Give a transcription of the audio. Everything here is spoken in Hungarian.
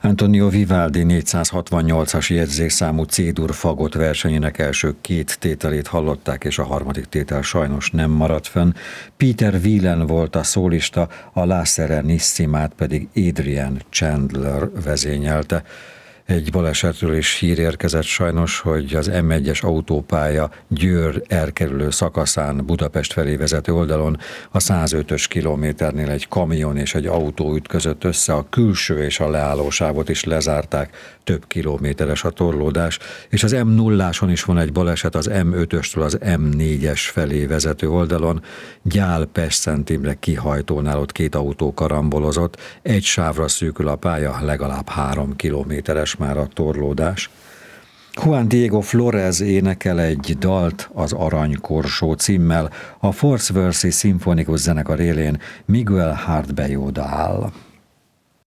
Antonio Vivaldi 468-as jegyzékszámú C-dur fagot versenyének első két tételét hallották, és a harmadik tétel sajnos nem maradt fönn. Peter Whelan volt a szólista, a La Serenissimát pedig Adrian Chandler vezényelte. Egy balesetről is hír érkezett sajnos, hogy az M1-es autópálya Győr elkerülő szakaszán Budapest felé vezető oldalon a 105-ös kilométernél egy kamion és egy autó ütközött össze, a külső és a leállósávot is lezárták, több kilométeres a torlódás, és az M0-áson is van egy baleset az M5-östől az M4-es felé vezető oldalon, Gyál-Pest Szent Imre kihajtónál ott két autó karambolozott, egy sávra szűkül a pálya, legalább 3 kilométeres már a torlódás. Juan Diego Flores énekel egy dalt az Aranykorsó címmel, a Force Versi szimfonikus zenekar élén Miguel Hartbello áll.